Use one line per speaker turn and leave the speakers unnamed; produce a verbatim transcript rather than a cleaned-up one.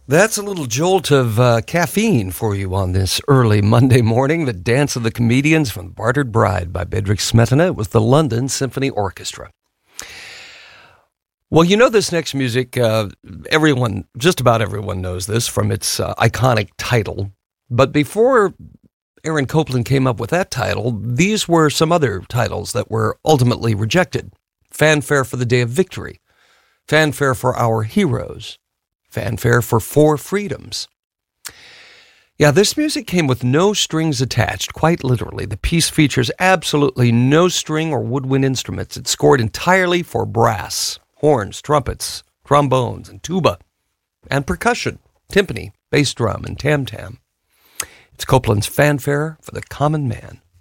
That's a little jolt of uh, caffeine for you on this early Monday morning. The Dance of the Comedians from The Bartered Bride by Bedřich Smetana. It was the London Symphony Orchestra. Well, you know this next music, uh, everyone, just about everyone knows this from its uh, iconic title. But before Aaron Copland came up with that title, these were some other titles that were ultimately rejected. Fanfare for the Day of Victory. Fanfare for Our Heroes. Fanfare for Four Freedoms. Yeah, this music came with no strings attached, quite literally. The piece features absolutely no string or woodwind instruments. It's scored entirely for brass, horns, trumpets, trombones, and tuba, and percussion, timpani, bass drum, and tam-tam. It's Copland's Fanfare for the Common Man.